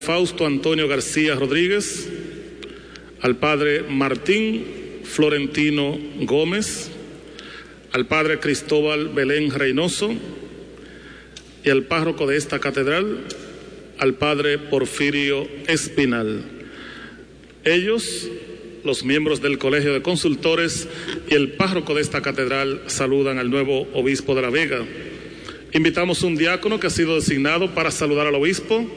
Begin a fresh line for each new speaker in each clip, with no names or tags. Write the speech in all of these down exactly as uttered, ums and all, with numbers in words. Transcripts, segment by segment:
Fausto Antonio García Rodríguez, al padre Martín Florentino Gómez, al padre Cristóbal Belén Reynoso y al párroco de esta catedral, al padre Porfirio Espinal. Ellos, los miembros del Colegio de Consultores y el párroco de esta catedral saludan al nuevo obispo de La Vega. Invitamos un diácono que ha sido designado para saludar al obispo.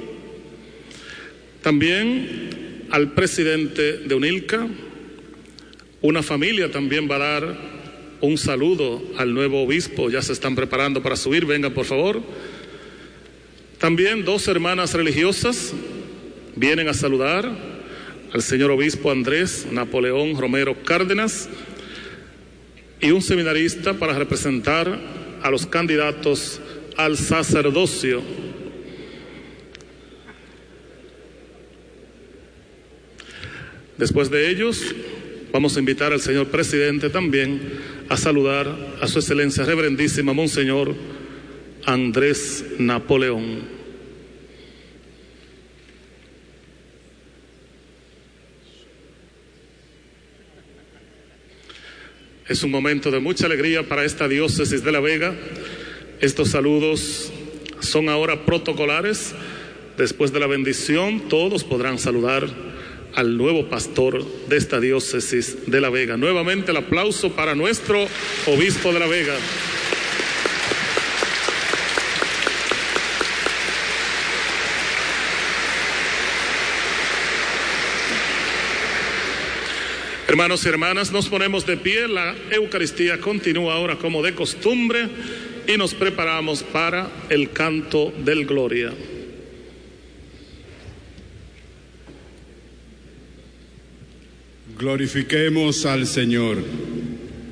También al presidente de UNILCA. Una familia también va a dar un saludo al nuevo obispo. Ya se están preparando para subir. Vengan, por favor. También dos hermanas religiosas vienen a saludar al señor obispo Andrés Napoleón Romero Cárdenas y un seminarista para representar a los candidatos al sacerdocio. Después de ellos, vamos a invitar al señor presidente también a saludar a su excelencia reverendísima Monseñor Andrés Napoleón. Es un momento de mucha alegría para esta diócesis de La Vega. Estos saludos son ahora protocolares. Después de la bendición, todos podrán saludar al nuevo pastor de esta diócesis de La Vega. Nuevamente el aplauso para nuestro obispo de La Vega. Hermanos y hermanas, nos ponemos de pie. La Eucaristía continúa ahora como de costumbre y nos preparamos para el canto del Gloria.
Glorifiquemos al Señor.